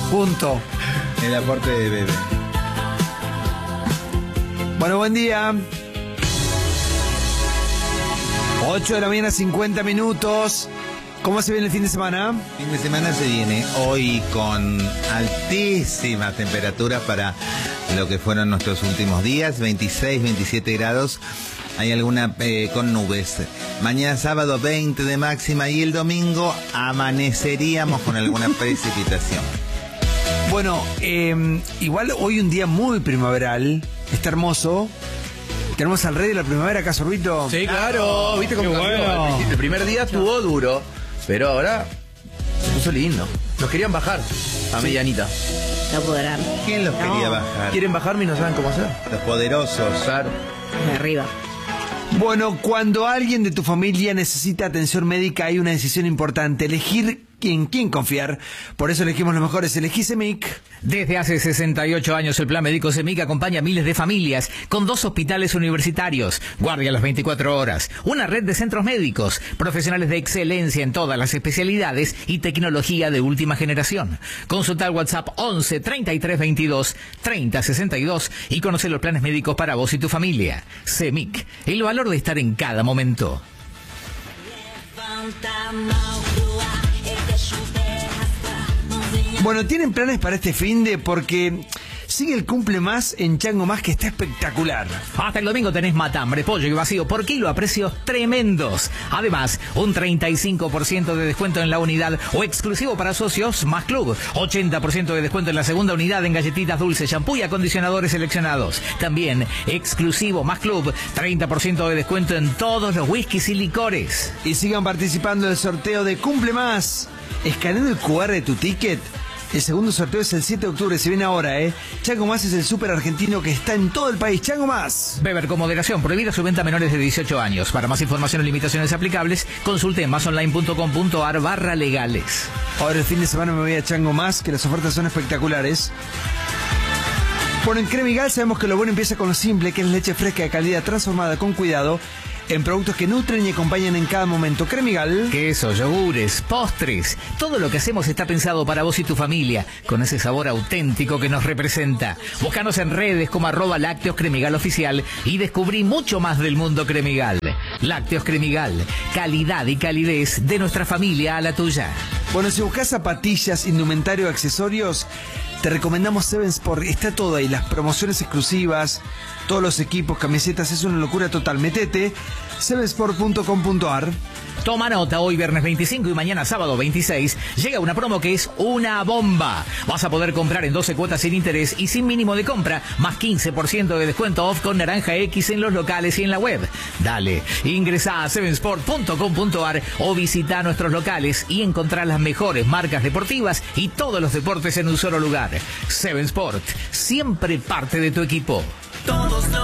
Punto. El aporte de Bebe. Bueno, buen día. 8 de la mañana, 50 minutos. ¿Cómo se viene el fin de semana? Fin de semana se viene hoy con altísima temperatura para lo que fueron nuestros últimos días, 26, 27 grados. Hay alguna con nubes. Mañana sábado 20 de máxima y el domingo amaneceríamos con alguna precipitación. Bueno, igual hoy un día muy primaveral. Está hermoso. Tenemos al rey de la primavera acá, Sorbito. Sí, claro. ¿Viste cómo cambió? Bueno. El primer día estuvo duro, pero ahora se puso lindo. Nos querían bajar a medianita. No podrán. ¿Quién los quería bajar? Quieren bajarme y no saben cómo hacer. Los poderosos. Claro. De arriba. Bueno, cuando alguien de tu familia necesita atención médica hay una decisión importante, elegir en quién confiar. Por eso elegimos los mejores, elegí CEMIC. Desde hace 68 años el Plan Médico CEMIC acompaña a miles de familias con 2 hospitales universitarios, guardia a las 24 horas, una red de centros médicos, profesionales de excelencia en todas las especialidades y tecnología de última generación. Consulta el WhatsApp 11 33 22 30 62 y conoce los planes médicos para vos y tu familia. CEMIC, el valor de estar en cada momento. Bueno, ¿tienen planes para este finde? Porque sigue el cumple más en Chango Más, que está espectacular. Hasta el domingo tenés matambre, pollo y vacío por kilo a precios tremendos. Además, un 35% de descuento en la unidad o exclusivo para socios más club. 80% de descuento en la segunda unidad en galletitas dulces, shampoo y acondicionadores seleccionados. También exclusivo más club, 30% de descuento en todos los whiskies y licores. Y sigan participando del sorteo de Cumple Más. Escaneando el QR de tu ticket. El segundo sorteo es el 7 de octubre, se viene ahora, Chango Más es el súper argentino que está en todo el país. Chango Más. Beber con moderación, prohibida su venta a menores de 18 años. Para más información o limitaciones aplicables, consulte en masonline.com.ar/legales. Ahora el fin de semana me voy a Chango Más, que las ofertas son espectaculares. Bueno, en Cremigal sabemos que lo bueno empieza con lo simple, que es leche fresca de calidad transformada con cuidado, en productos que nutren y acompañan en cada momento. Cremigal. Queso, yogures, postres. Todo lo que hacemos está pensado para vos y tu familia, con ese sabor auténtico que nos representa. Búscanos en redes como @Lácteos Cremigal Oficial y descubrí mucho más del mundo Cremigal. Lácteos Cremigal, calidad y calidez de nuestra familia a la tuya. Bueno, si buscas zapatillas, indumentario, accesorios, te recomendamos Seven Sport. Está todo ahí, las promociones exclusivas, todos los equipos, camisetas, es una locura total. Metete, sevensport.com.ar. Toma nota, hoy viernes 25 y mañana sábado 26 llega una promo que es una bomba. Vas a poder comprar en 12 cuotas sin interés y sin mínimo de compra, más 15% de descuento off con Naranja X en los locales y en la web. Dale, ingresa a sevensport.com.ar o visita nuestros locales y encontrá las mejores marcas deportivas y todos los deportes en un solo lugar. Seven Sport, siempre parte de tu equipo.